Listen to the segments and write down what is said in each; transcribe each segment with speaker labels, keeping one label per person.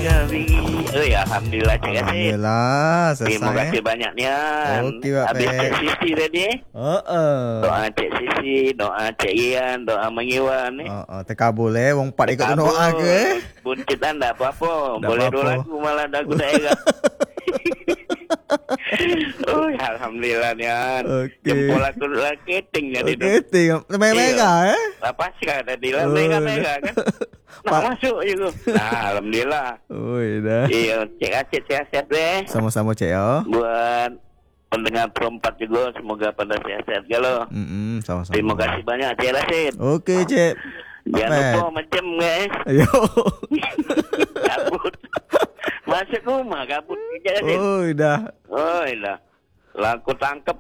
Speaker 1: kami. Oh ya, alhamdulillah Cik Asyik.
Speaker 2: Alhamdulillah,
Speaker 1: Terima
Speaker 2: selesai.
Speaker 1: kasih banyaknya.
Speaker 2: Okey, Pak
Speaker 1: Habis
Speaker 2: Pet.
Speaker 1: Cik Sisi tadi. Doa Cik Sisi, doa Cik Rian, doa Mengiwan ni.
Speaker 2: Terkabul wong pak ikut doa ke
Speaker 1: Buncit anda apa-apa.
Speaker 2: Tak
Speaker 1: Boleh
Speaker 2: apa-apa.
Speaker 1: dua lagu malah lagu daerah. Oh, alhamdulillah ni kan.
Speaker 2: Okey.
Speaker 1: Jempol aku lah keting jadi tu.
Speaker 2: Okey, merah-merah
Speaker 1: Apa sih tadi lah merah-merah kan. Nak masuk je tu. Nah, alhamdulillah.
Speaker 2: Oi dah.
Speaker 1: Iya, Cik Asyik sihat-sihat deh.
Speaker 2: Sama-sama cik ya.
Speaker 1: Buat pendengar perempat juga semoga pada sihat-sihat kalau.
Speaker 2: Sama-sama.
Speaker 1: Terima kasih banyak Cik Asyik.
Speaker 2: Okey cik.
Speaker 1: Jangan lupa macam guys.
Speaker 2: Yo.
Speaker 1: Kabut. Masuk rumah kabut Cik Asyik.
Speaker 2: Oi dah.
Speaker 1: Oi lah. Lah aku tangkap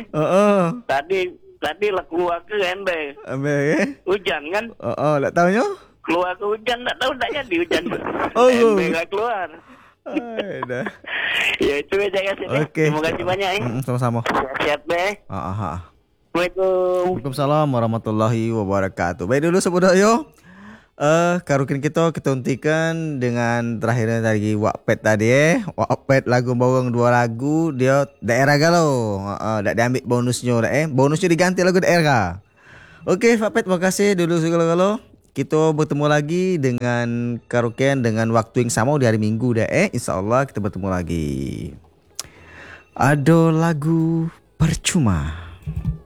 Speaker 1: Tadi lah keluar ke ende.
Speaker 2: Ambil
Speaker 1: Hujan kan?
Speaker 2: tak tahunya.
Speaker 1: Keluar ke hujan tak tahu tak jadi hujan.
Speaker 2: Oh.
Speaker 1: Ende lah keluar.
Speaker 2: Ai dah.
Speaker 1: Ya itu aja guys.
Speaker 2: Okey.
Speaker 1: Terima kasih banyak
Speaker 2: Sama-sama.
Speaker 1: Sihat deh. Assalamualaikum.
Speaker 2: Waalaikumsalam warahmatullahi wabarakatuh. Baik dulu sebut yo. Karukin kita hentikan dengan terakhirnya tadi Wattpad tadi Wattpad lagu bawang 2 lagu dia daerah galau. Tak diambil bonusnya bonusnya diganti lagu daerah. Okey Wattpad terima kasih dulu segala-gala. Kita bertemu lagi dengan karaokean dengan waktu yang sama di hari Minggu dah insyaallah kita bertemu lagi. Ada lagu percuma.